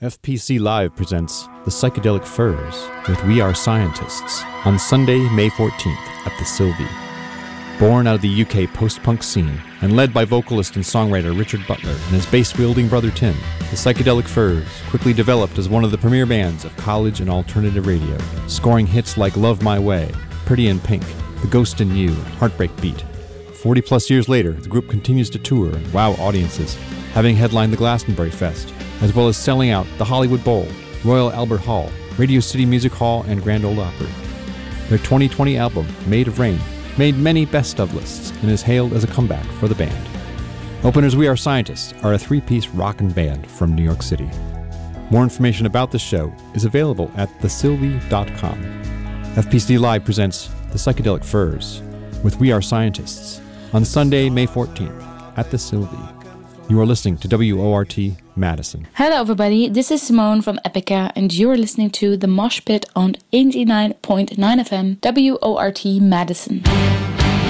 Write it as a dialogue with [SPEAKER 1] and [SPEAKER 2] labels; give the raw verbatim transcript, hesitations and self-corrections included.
[SPEAKER 1] F P C Live presents The Psychedelic Furs with We Are Scientists on Sunday, May fourteenth at the Sylvie. Born out of the U K post-punk scene and led by vocalist and songwriter Richard Butler and his bass-wielding brother Tim, The Psychedelic Furs quickly developed as one of the premier bands of college and alternative radio, scoring hits like Love My Way, Pretty in Pink, The Ghost in You, and Heartbreak Beat. Forty-plus years later, the group continues to tour and wow audiences, having headlined the Glastonbury Fest, as well as selling out the Hollywood Bowl, Royal Albert Hall, Radio City Music Hall, and Grand Ole Opry. Their twenty twenty album, Made of Rain, made many best-of lists and is hailed as a comeback for the band. Openers We Are Scientists are a three-piece rockin' band from New York City. More information about the show is available at the sylvie dot com. F P C Live presents The Psychedelic Furs with We Are Scientists on Sunday, May fourteenth at the Sylvie. You are listening to W O R T Madison.
[SPEAKER 2] Hello everybody, this is Simone from Epica and you're listening to The Mosh Pit on eighty-nine point nine F M W O R T Madison.